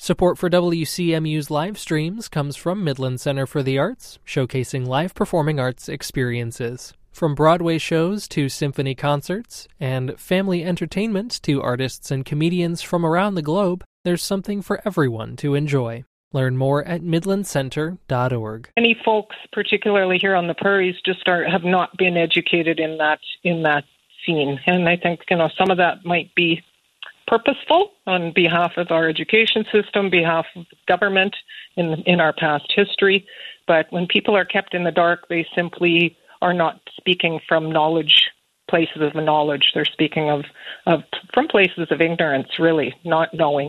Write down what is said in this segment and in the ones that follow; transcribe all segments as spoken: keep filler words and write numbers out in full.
Support for W C M U's live streams comes from Midland Center for the Arts, showcasing live performing arts experiences. From Broadway shows to symphony concerts, and family entertainment to artists and comedians from around the globe, there's something for everyone to enjoy. Learn more at midland center dot org. Many folks, particularly here on the prairies, just are, have not been educated in that in that scene. And I think, you know, some of that might be purposeful on behalf of our education system, behalf of government in in our past history. But when people are kept in the dark, they simply are not speaking from knowledge, places of knowledge. They're speaking of, of from places of ignorance, really, not knowing.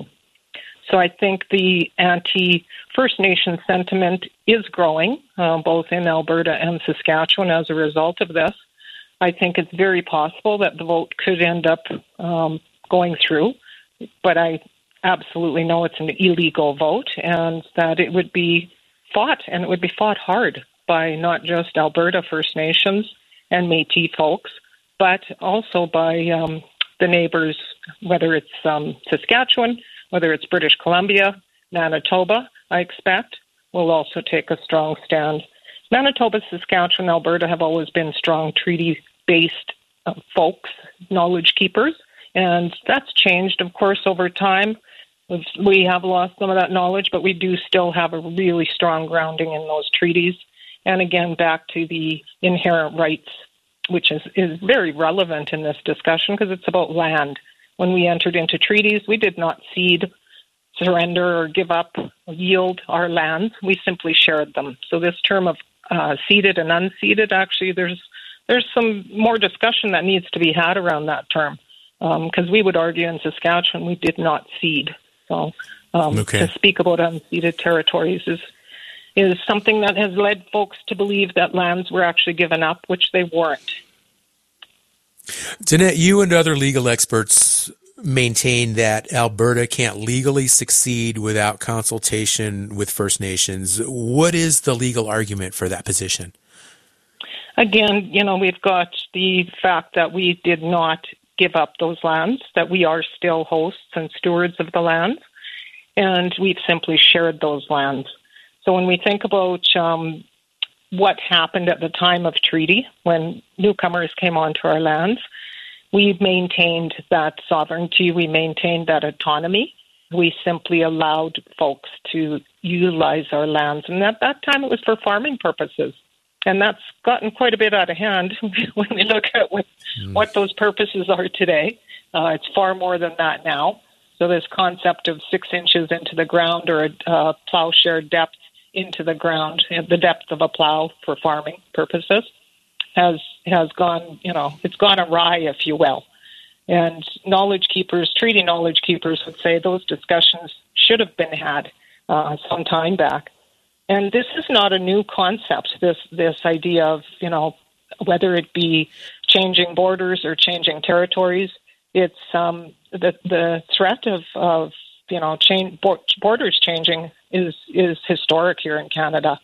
So I think the anti-First Nation sentiment is growing, uh, both in Alberta and Saskatchewan as a result of this. I think it's very possible that the vote could end up um, going through, but I absolutely know it's an illegal vote and that it would be fought, and it would be fought hard by not just Alberta First Nations and Métis folks, but also by um, the neighbors, whether it's um, Saskatchewan, whether it's British Columbia, Manitoba, I expect, will also take a strong stand. Manitoba, Saskatchewan, Alberta have always been strong treaty-based uh, folks, knowledge keepers, and that's changed, of course, over time. We have lost some of that knowledge, but we do still have a really strong grounding in those treaties. And again, back to the inherent rights, which is, is very relevant in this discussion because it's about land. When we entered into treaties, we did not cede, surrender, or give up, or yield our lands. We simply shared them. So this term of uh, ceded and unceded, actually, there's there's some more discussion that needs to be had around that term because um, we would argue in Saskatchewan we did not cede. So um, okay. to speak about unceded territories is is something that has led folks to believe that lands were actually given up, which they weren't. Danette, you and other legal experts maintain that Alberta can't legally succeed without consultation with First Nations. What is the legal argument for that position? Again, you know, we've got the fact that we did not give up those lands, that we are still hosts and stewards of the lands, and we've simply shared those lands. So when we think about um, what happened at the time of treaty, when newcomers came onto our lands, we maintained that sovereignty, we maintained that autonomy. We simply allowed folks to utilize our lands. And at that time, it was for farming purposes. And that's gotten quite a bit out of hand when we look at what, mm. what those purposes are today. Uh, it's far more than that now. So this concept of six inches into the ground or a uh, plowshare depth into the ground, the depth of a plow for farming purposes, has has gone, you know, it's gone awry, if you will. And knowledge keepers, treaty knowledge keepers would say those discussions should have been had uh, some time back. And this is not a new concept, this this idea of, you know, whether it be changing borders or changing territories. It's um, the the threat of, of you know, change, borders changing is is historic here in Canada.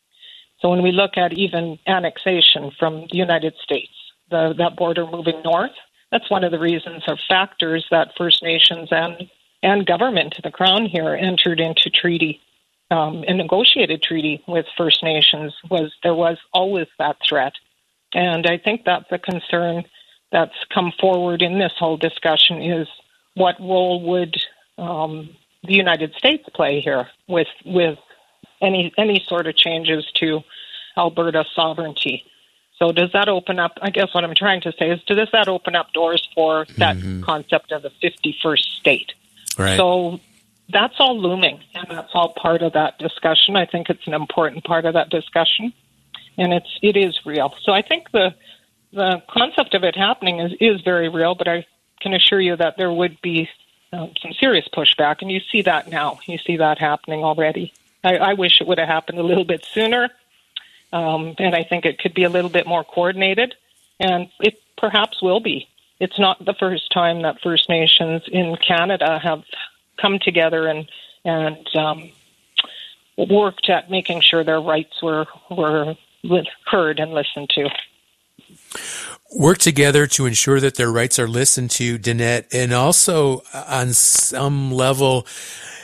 So when we look at even annexation from the United States, the, that border moving north, that's one of the reasons or factors that First Nations and, and government, the Crown here, entered into treaty, um, a negotiated treaty with First Nations, was there was always that threat. And I think that's a concern that's come forward in this whole discussion is what role would um, the United States play here with with any any sort of changes to Alberta sovereignty. So does that open up, I guess what I'm trying to say is, does that open up doors for that mm-hmm. concept of the fifty-first state? Right. So that's all looming, and that's all part of that discussion. I think it's an important part of that discussion, and it's it is real. So I think the the concept of it happening is, is very real, but I can assure you that there would be um, some serious pushback, and you see that now. You see that happening already. I, I wish it would have happened a little bit sooner, um, and I think it could be a little bit more coordinated, and it perhaps will be. It's not the first time that First Nations in Canada have come together and and um, worked at making sure their rights were were heard and listened to. Work together to ensure that their rights are listened to, Danette, and also on some level